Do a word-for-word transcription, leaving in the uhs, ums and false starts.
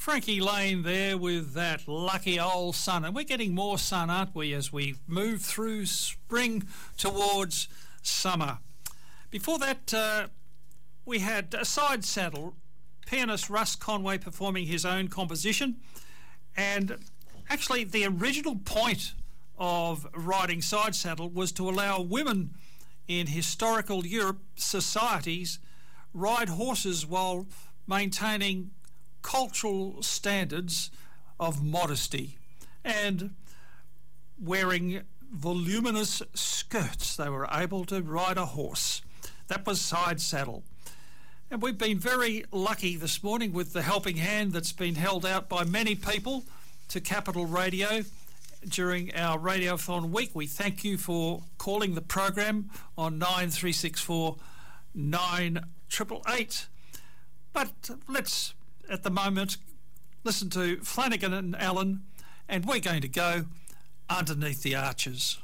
Frankie Lane there with that lucky old sun. And we're getting more sun, aren't we, as we move through spring towards summer. Before that, uh, we had a side saddle, pianist Russ Conway performing his own composition. And actually, the original point of writing side saddle was to allow women in historical Europe societies ride horses while maintaining cultural standards of modesty and wearing voluminous skirts. They were able to ride a horse. That was side saddle. And we've been very lucky this morning with the helping hand that's been held out by many people to Capital Radio during our Radiothon week. We thank you for calling the program on nine three six four nine eight eight eight. But let's, at the moment, listen to Flanagan and Allen, and we're going to go Underneath the Arches.